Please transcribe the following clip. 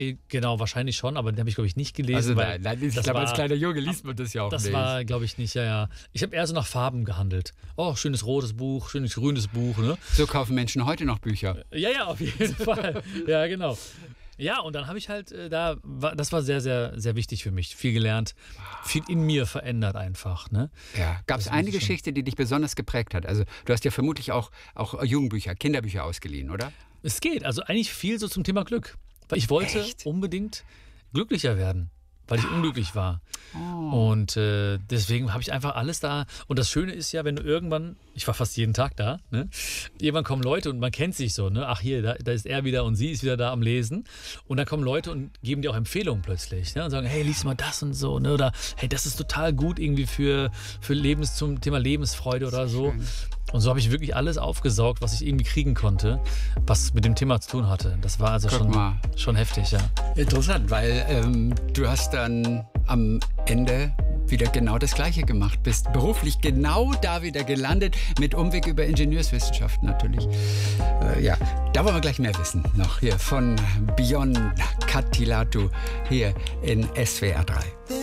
Genau, wahrscheinlich schon, aber den habe ich, glaube ich, nicht gelesen. Also weil nein, ich glaube, als kleiner Junge liest man das ja auch das nicht. war, glaube ich, nicht, ja. Ich habe eher so nach Farben gehandelt. Oh, schönes rotes Buch, schönes grünes Buch, ne? So kaufen Menschen heute noch Bücher. Ja, auf jeden Fall. Ja, genau. Ja, und dann habe ich halt das war sehr, sehr, sehr wichtig für mich. Viel gelernt, viel in mir verändert einfach. Ne? Ja. Gab es eine Geschichte, die dich besonders geprägt hat? Also du hast ja vermutlich auch Jugendbücher, Kinderbücher ausgeliehen, oder? Es geht, also eigentlich viel so zum Thema Glück. Weil ich wollte unbedingt glücklicher werden, weil ich unglücklich war. Und deswegen habe ich einfach alles da. Und das Schöne ist ja, wenn du irgendwann, ich war fast jeden Tag da, ne? Irgendwann kommen Leute und man kennt sich so, ne? Ach hier, da ist er wieder und sie ist wieder da am Lesen. Und dann kommen Leute und geben dir auch Empfehlungen plötzlich, ne? Und sagen, hey, lies mal das und so, ne? Oder hey, das ist total gut irgendwie für zum Thema Lebensfreude oder so. Schön. Und so habe ich wirklich alles aufgesaugt, was ich irgendwie kriegen konnte, was mit dem Thema zu tun hatte. Das war also schon heftig, ja. Interessant, weil du hast dann am Ende wieder genau das Gleiche gemacht, bist beruflich genau da wieder gelandet, mit Umweg über Ingenieurswissenschaften natürlich. Ja, da wollen wir gleich mehr wissen, noch hier von Bion Katilatu hier in SWR 3.